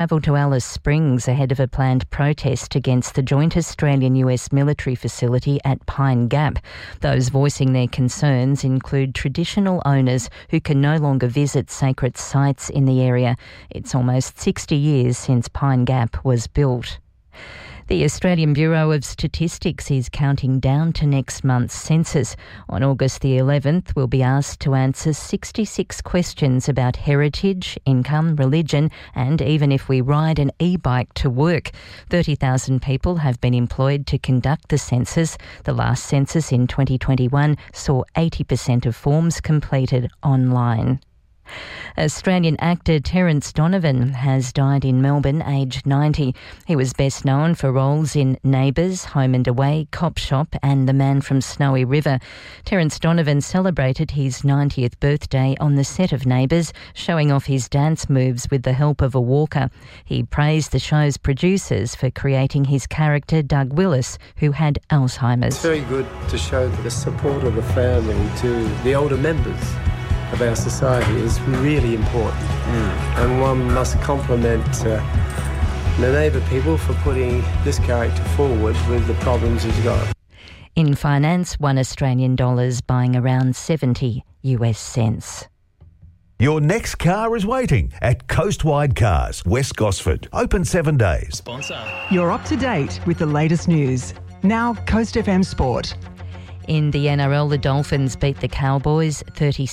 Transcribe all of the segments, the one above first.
Travel to Alice Springs ahead of a planned protest against the joint Australian-US military facility at Pine Gap. Those voicing their concerns include traditional owners who can no longer visit sacred sites in the area. It's almost 60 years since Pine Gap was built. The Australian Bureau of Statistics is counting down to next month's census. On August the 11th, we'll be asked to answer 66 questions about heritage, income, religion, and even if we ride an e-bike to work. 30,000 people have been employed to conduct the census. The last census in 2021 saw 80% of forms completed online. Australian actor Terence Donovan has died in Melbourne, aged 90. He was best known for roles in Neighbours, Home and Away, Cop Shop and The Man from Snowy River. Terence Donovan celebrated his 90th birthday on the set of Neighbours, showing off his dance moves with the help of a walker. He praised the show's producers for creating his character Doug Willis, who had Alzheimer's. It's very good to show the support of the family to the older members of our society is really important. And one must compliment the Neighbour people for putting this character forward with the problems he's got. In finance, $1 Australian buying around 70 US cents. Your next car is waiting at Coastwide Cars, West Gosford. Open 7 days. Sponsor. You're up to date with the latest news. Now, Coast FM Sport. In the NRL, the Dolphins beat the Cowboys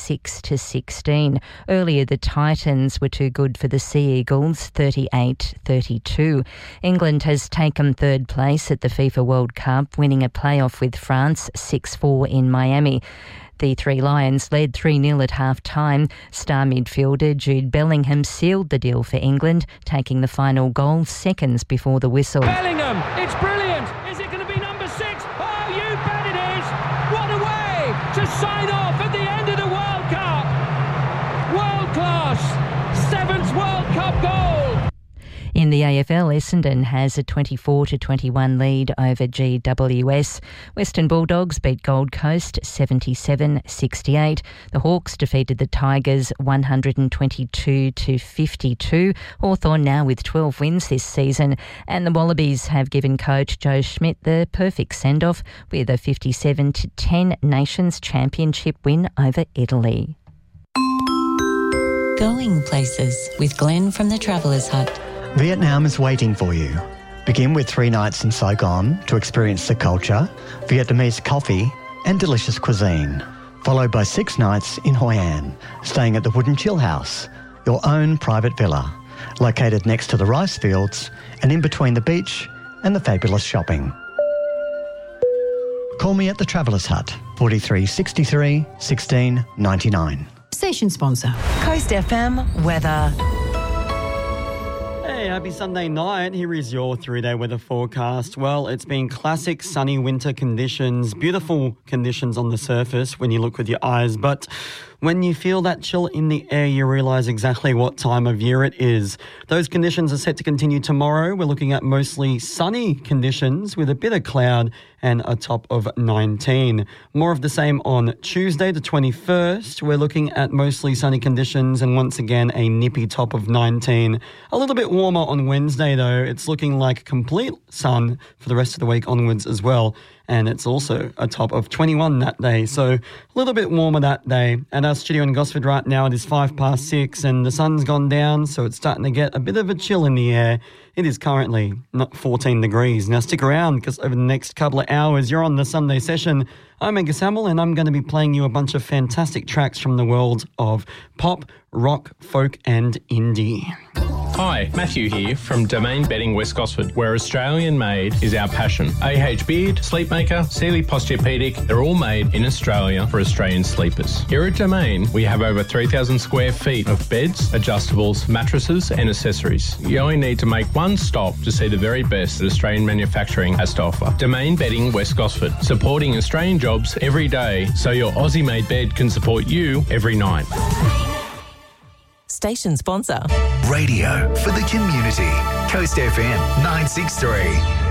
36-16. Earlier, the Titans were too good for the Sea Eagles 38-32. England has taken third place at the FIFA World Cup, winning a playoff with France 6-4 in Miami. The Three Lions led 3-0 at half-time. Star midfielder Jude Bellingham sealed the deal for England, taking the final goal seconds before the whistle. Bellingham, it's brilliant! Is it going to be number 6? Oh, you bet it is! What a way to sign off at the end of the World Cup! World class! 7th World Cup goal! In the AFL, Essendon has a 24-21 lead over GWS. Western Bulldogs beat Gold Coast 77-68. The Hawks defeated the Tigers 122-52. Hawthorn now with 12 wins this season. And the Wallabies have given coach Joe Schmidt the perfect send-off with a 57-10 Nations Championship win over Italy. Going places with Glenn from the Travellers Hut. Vietnam is waiting for you. Begin with 3 nights in Saigon to experience the culture, Vietnamese coffee and delicious cuisine, followed by 6 nights in Hoi An, staying at the Wooden Chill House, your own private villa, located next to the rice fields and in between the beach and the fabulous shopping. Call me at the Travellers Hut, 43 63 16 99. Station sponsor. Coast FM weather. Hey, happy Sunday night. Here is your 3-day weather forecast. Well, it's been classic sunny winter conditions, beautiful conditions on the surface when you look with your eyes, but when you feel that chill in the air, you realise exactly what time of year it is. Those conditions are set to continue tomorrow. We're looking at mostly sunny conditions with a bit of cloud and a top of 19. More of the same on Tuesday, the 21st. We're looking at mostly sunny conditions and once again a nippy top of 19. A little bit warmer on Wednesday though. It's looking like complete sun for the rest of the week onwards as well. And it's also a top of 21 that day. So a little bit warmer that day. At our studio in Gosford right now, it is 6:05 and the sun's gone down, so it's starting to get a bit of a chill in the air. It is currently not 14 degrees. Now stick around because over the next couple of hours, you're on the Sunday session. I'm Angus Hamill and I'm going to be playing you a bunch of fantastic tracks from the world of pop, rock, folk and indie. Hi, Matthew here from Domain Bedding West Gosford, where Australian made is our passion. AH Beard, Sleepmaker, Sealy Posturepedic, they're all made in Australia for Australian sleepers. Here at Domain, we have over 3,000 square feet of beds, adjustables, mattresses and accessories. You only need to make one stop to see the very best that Australian manufacturing has to offer. Domain Bedding West Gosford, supporting Australian jobs every day so your Aussie-made bed can support you every night. Station sponsor. Radio for the community. Coast FM 963.